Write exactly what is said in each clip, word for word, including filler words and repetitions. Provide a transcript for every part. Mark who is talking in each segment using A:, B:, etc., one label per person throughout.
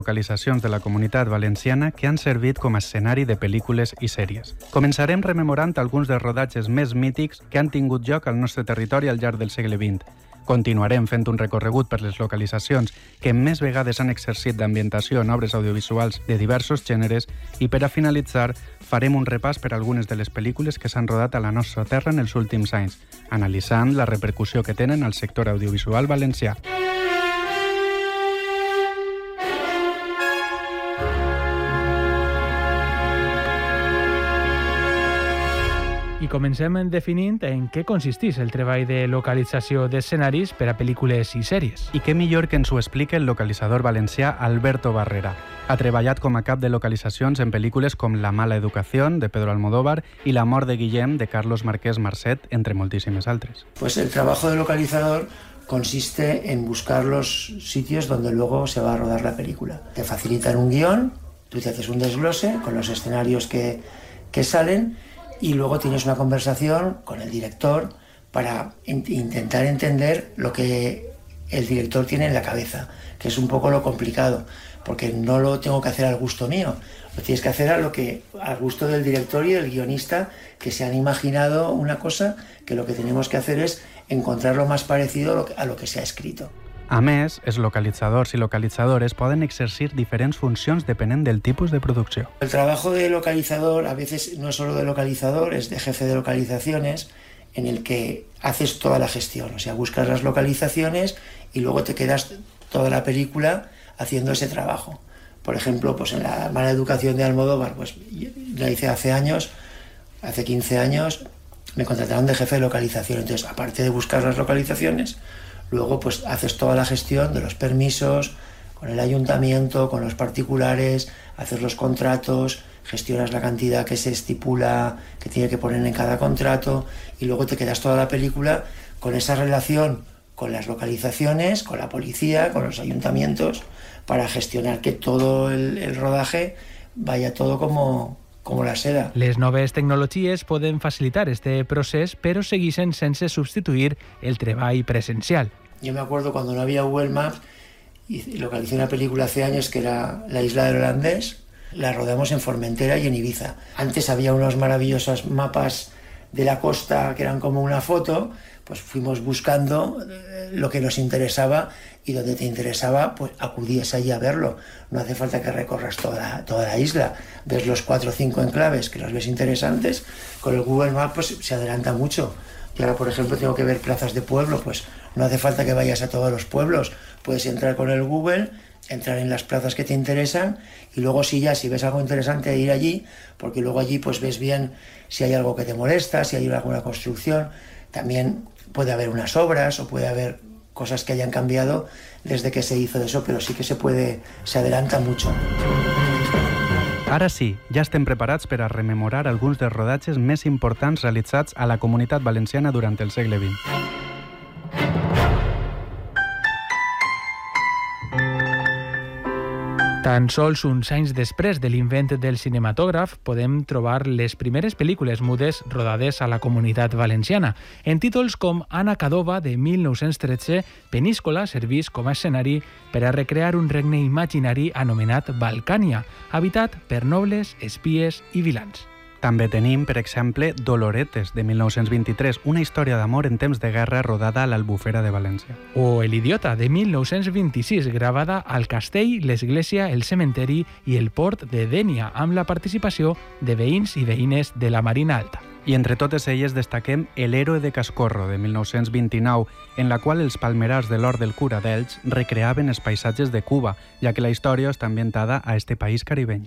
A: localitzacions de la Comunitat Valenciana que han servit com a escenari de pel·lícules i sèries. Començarem rememorant alguns dels rodatges més mítics que han tingut lloc al nostre territori al llarg del segle vint. Continuarem fent un recorregut per les localitzacions que més vegades han exercit d'ambientació en obres audiovisuals de diversos gèneres i per a finalitzar farem un repàs per algunes de les pel·lícules que s'han rodat a la nostra terra en els últims anys, analitzant la repercussió que tenen al sector audiovisual valencià.
B: I comencem definint en què consisteix el treball de localització d'escenaris per a pel·lícules i sèries.
A: I què millor que ens ho explica el localitzador valencià Alberto Barrera. Ha treballat com a cap de localitzacions en pel·lícules com La mala educación, de Pedro Almodóvar, y La mort de Guillem, de Carlos Marqués Marcet, entre moltíssimes altres.
C: Pues el trabajo de localizador consiste en buscar los sitios donde luego se va a rodar la película. Te facilitan un guión, tú te haces un desglose con los escenarios que, que salen y luego tienes una conversación con el director para in- intentar entender lo que el director tiene en la cabeza, que es un poco lo complicado, porque no lo tengo que hacer al gusto mío, lo tienes que hacer a lo que, al gusto del director y del guionista, que se han imaginado una cosa que lo que tenemos que hacer es encontrar lo más parecido a lo que se ha escrito.
A: A més, els localitzadors i localitzadores poden exercir diferents funcions depenent del tipus de producció.
C: El trabajo de localizador a veces no es solo de localizador, es de jefe de localizaciones, en el que haces toda la gestión, o sea, buscas las localizaciones y luego te quedas toda la película haciendo ese trabajo. Por ejemplo, pues en La mala educación de Almodóvar, pues la hice hace años, hace quince años, me contrataron de jefe de localización. Entonces, aparte de buscar las localizaciones, luego pues haces toda la gestión de los permisos, con el ayuntamiento, con los particulares, haces los contratos, gestionas la cantidad que se estipula, que tiene que poner en cada contrato, y luego te quedas toda la película con esa relación con las localizaciones, con la policía, con los ayuntamientos, para gestionar que todo el, el rodaje vaya todo como, como la seda.
B: Les noves tecnologies poden facilitar este procés, però segueixen sense substituir el treball presencial.
C: Yo me acuerdo cuando no había Google Maps y localicé una película hace años que era La isla del holandés. La rodamos en Formentera y en Ibiza. Antes había unos maravillosos mapas de la costa que eran como una foto, pues fuimos buscando lo que nos interesaba y donde te interesaba, pues acudías allí a verlo. No hace falta que recorras toda, toda la isla. Ves los cuatro o cinco enclaves que los ves interesantes. Con el Google Maps pues se adelanta mucho. Y ahora, por ejemplo, tengo que ver plazas de pueblo, pues no hace falta que vayas a todos los pueblos. Puedes entrar con el Google, entrar en las plazas que te interesan y luego si ya, si ves algo interesante, ir allí, porque luego allí pues ves bien si hay algo que te molesta, si hay alguna construcción. También puede haber unas obras o puede haber cosas que hayan cambiado desde que se hizo eso, pero sí que se puede, se adelanta mucho.
A: Ara sí, ja estem preparats per a rememorar alguns dels rodatges més importants realitzats a la Comunitat Valenciana durant el segle vint.
B: Tan sols uns anys després de l'invent del cinematògraf podem trobar les primeres pel·lícules mudes rodades a la Comunitat Valenciana. En títols com Anna Cadova, de mil nou-cents tretze, Peníscola servís com a escenari per a recrear un regne imaginari anomenat Balcània, habitat per nobles, espies i vilans.
A: També tenim, per exemple, Doloretes, de mil nou-cents vint-i-tres, una història d'amor en temps de guerra rodada a l'Albufera de València.
B: O El idiota, de mil nou-cents vint-i-sis, gravada al castell, l'església, el cementeri i el port de Dénia, amb la participació de veïns i veïnes de la Marina Alta.
A: I entre totes elles destaquem El héroe de Cascorro, de mil nou-cents vint-i-nou, en la qual els palmerars de l'Hort del Cura d'Elx recreaven els paisatges de Cuba, ja que la història està ambientada a este país caribeny.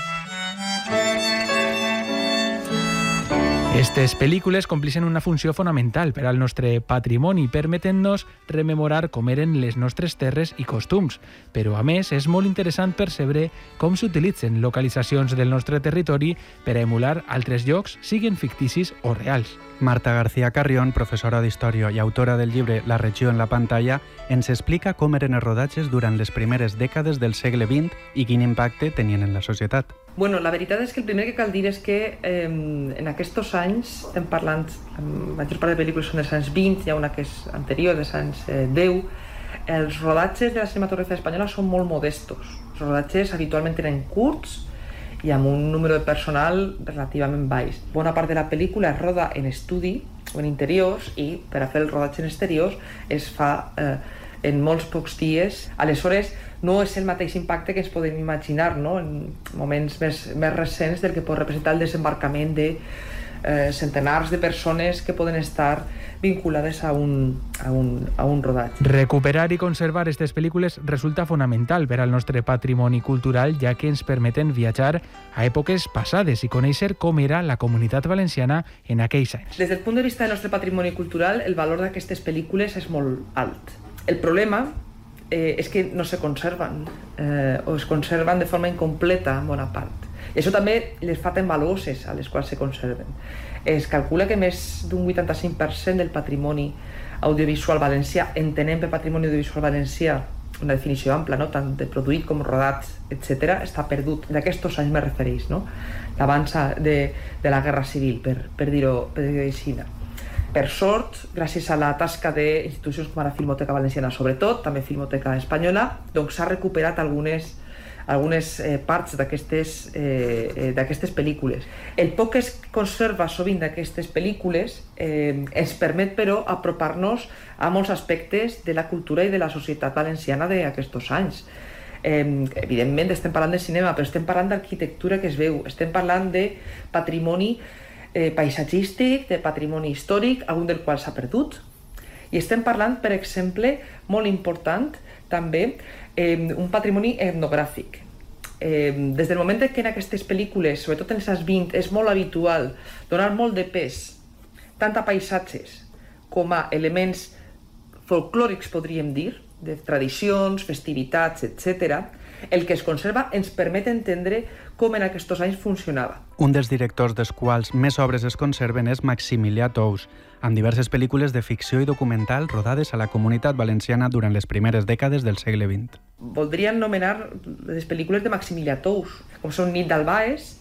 B: Estes pel·lícules complixen una funció fonamental per al nostre patrimoni, permetent-nos rememorar com eren les nostres terres i costums. Però, a més, és molt interessant percebre com s'utilitzen localitzacions del nostre territori per a emular altres llocs, siguen ficticis o reals.
A: Marta García Carrión, professora d'Història i autora del llibre La regió en la pantalla, ens explica com eren els rodatges durant les primeres dècades del segle vint i quin impacte tenien en la societat.
D: Bueno, la veritat és que el primer que cal dir és que eh, en aquests anys, estem parlant, la major part de pel·lícules són dels anys vint, hi ha una que és anterior, dels anys eh, deu, els rodatges de la cinematografia espanyola són molt modestos. Els rodatges habitualment eren curts i amb un número de personal relativament baix. Bona part de la pel·lícula es roda en estudi o en interiors i per a fer el rodatge en exteriors es fa eh, en molts pocs dies. Aleshores, no és el mateix impacte que ens podem imaginar, no? En moments més, més recents del que pot representar el desembarcament de eh, centenars de persones que poden estar vinculades a un, a un, a un rodatge.
B: Recuperar i conservar aquestes pel·lícules resulta fonamental per al nostre patrimoni cultural, ja que ens permeten viatjar a èpoques passades i conèixer com era la Comunitat Valenciana en aquells anys.
D: Des del punt de vista del nostre patrimoni cultural, el valor d'aquestes pel·lícules és molt alt. El problema eh, és que no se conserven, eh, o es conserven de forma incompleta en bona part. I això també les fa tan valuoses a les quals se conserven. Es calcula que més d'un vuitanta-cinc per cent del patrimoni audiovisual valencià, entenem per patrimoni audiovisual valencià una definició ampla, no? Tant de produït com rodat, etcètera, està perdut. D'aquests anys me refereix, no? L'avança de, de la Guerra Civil, per, per dir-ho per dir-ho així. Per sort, gràcies a la tasca d'institucions com la Filmoteca Valenciana, sobretot, també Filmoteca Espanyola, doncs s'ha recuperat algunes, algunes eh, parts d'aquestes eh, d'aquestes pel·lícules. El poc que es conserva sovint d'aquestes pel·lícules eh, ens permet, però, apropar-nos a molts aspectes de la cultura i de la societat valenciana d'aquests anys. Eh, evidentment estem parlant de cinema, però estem parlant d'arquitectura que es veu, estem parlant de patrimoni Eh, paisatgístic, de patrimoni històric, algun del qual s'ha perdut. I estem parlant, per exemple, molt important, també, eh, un patrimoni etnogràfic. Eh, des del moment que en aquestes pel·lícules, sobretot en els anys vint, és molt habitual donar molt de pes tant a paisatges com a elements folclòrics, podríem dir, de tradicions, festivitats, etcètera, el que es conserva ens permet entendre com en aquests anys funcionava.
A: Un dels directors dels quals més obres es conserven és Maximilià Tous, amb diverses pel·lícules de ficció i documental rodades a la Comunitat Valenciana durant les primeres dècades del segle vint.
D: Voldria anomenar les pel·lícules de Maximilià Tous, com són Nit d'Albaes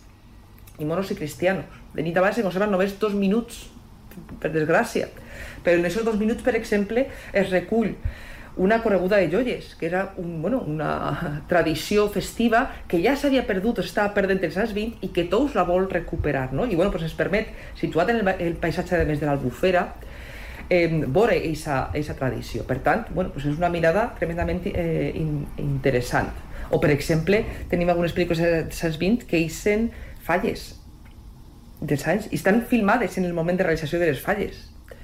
D: i Moros i Cristianos. De Nit d'Albaes se conserven només dos minuts, per desgràcia, però en aquests dos minuts, per exemple, es recull una correguda de joies, que era un, bueno, una tradició festiva que ja s'havia perdut o s'estava perdent els anys vint i que Tous la vol recuperar, no? I bueno, pues ens permet, situat en el, el paisatge de més de l'Albufera, eh, veure aquesta tradició. Per tant, bueno, pues és una mirada tremendament eh, in, interessant. O, per exemple, tenim algunes pel·lícules dels anys vint que ixen falles dels anys i estan filmades en el moment de realització de les falles.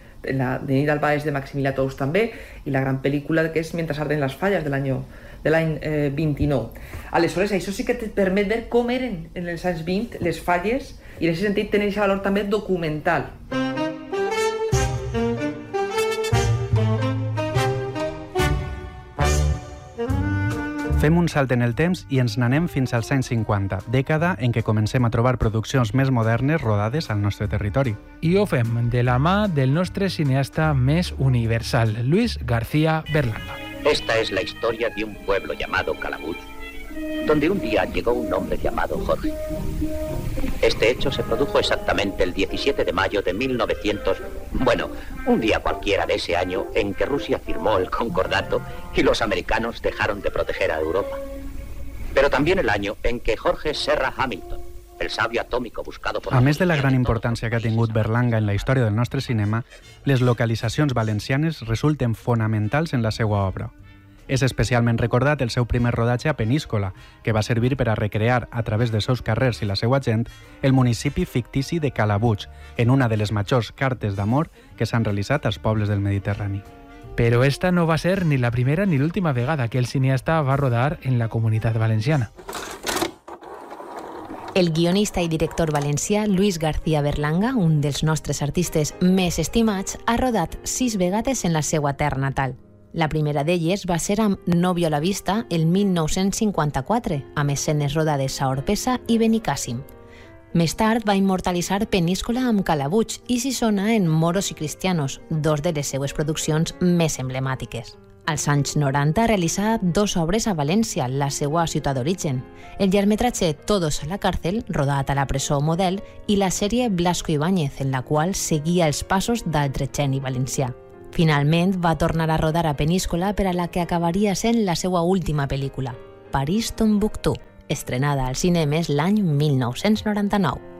D: La de Nit d'Albaes de Maximilià Tous també, i la gran pel·lícula que és Mientras arden las fallas de l'any de l'any eh, vint-i-nou. Aleshores, això sí que et permet veure com eren en els anys vint les falles i en aquest sentit tenen aquest valor també documental.
A: Fem un salt en el temps i ens n'anem fins als anys cinquanta, dècada en què comencem a trobar produccions més modernes rodades al nostre territori.
B: I ho fem de la mà del nostre cineasta més universal, Luis García Berlanga.
E: Esta es la historia de un pueblo llamado Calabuig, donde un día llegó un hombre llamado Jorge. Este hecho se produjo exactamente el diecisiete de mayo de mil novecientos... Bueno, un día cualquiera de ese año en que Rusia firmó el Concordato y los americanos dejaron de proteger a Europa. Pero también el año en que Jorge Serra Hamilton, el sabio atómico buscado por...
A: A més de la gran importància que ha tingut Berlanga en la història del nostre cinema, les localitzacions valencianes resulten fonamentals en la seva obra. És especialment recordat el seu primer rodatge a Peníscola, que va servir per a recrear, a través dels seus carrers i la seva gent, el municipi fictici de Calabuig, en una de les majors cartes d'amor que s'han realitzat als pobles del Mediterrani.
B: Però esta no va ser ni la primera ni l'última vegada que el cineasta va rodar en la Comunitat Valenciana.
F: El guionista i director valencià Luis García Berlanga, un dels nostres artistes més estimats, ha rodat sis vegades en la seva terra natal. La primera d'elles va ser amb Novio a la vista el mil nou-cents cinquanta-quatre, amb escenes rodades a Orpesa i Benicàssim. Més tard va immortalitzar Peníscola amb Calabuig i Sisona en Moros i Cristianos, dos de les seues produccions més emblemàtiques. Als anys noranta realitzà dos obres a València, la seva ciutat d'origen, el llargmetratge Todos a la cárcel, rodat a la presó Model, i la sèrie Blasco Ibáñez, en la qual seguia els passos d'altre geni valencià. Finalment va tornar a rodar a Peníscola, per a la que acabaria sent la seva última pel·lícula. París Tombouctou, estrenada als cinemes l'any mil nou-cents noranta-nou.